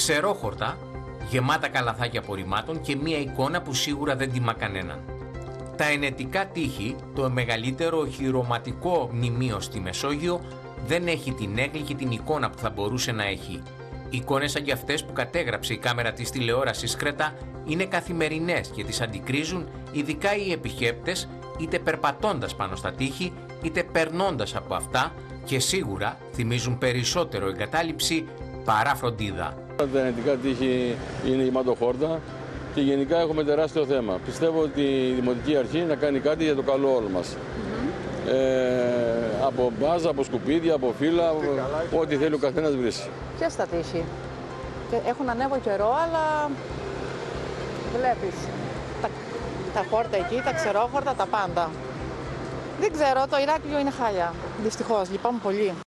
ξερόχορτα, γεμάτα καλαθάκια απορριμμάτων και μία εικόνα που σίγουρα δεν τιμά κανέναν. Τα ενετικά τείχη, το μεγαλύτερο οχυρωματικό μνημείο στη Μεσόγειο, δεν έχει την έγκλη και την εικόνα που θα μπορούσε να έχει. Εικόνες σαν και αυτές που κατέγραψε η κάμερα της τηλεόρασης Κρέτα είναι καθημερινές και τις αντικρίζουν ειδικά οι επισκέπτες, είτε περπατώντας πάνω στα τείχη, είτε περνώντας από αυτά, και σίγουρα θυμίζουν περισσότερο εγκατάλειψη παρά φροντίδα. Τα ενετικά τείχη είναι γεμάτοχόρτα και γενικά έχουμε τεράστιο θέμα. Πιστεύω ότι η Δημοτική Αρχή να κάνει κάτι για το καλό όλο μας. Από μπάζα, από σκουπίδια, από φύλλα, ό,τι θέλει ο καθένας βρίσκει. Ποια στα τείχη? Έχουν ανέβω καιρό, αλλά βλέπεις τα χόρτα εκεί, τα ξερόχορτα, τα πάντα. Δεν ξέρω, το Ηράκλειο είναι χάλια. Δυστυχώς, λυπάμαι πολύ.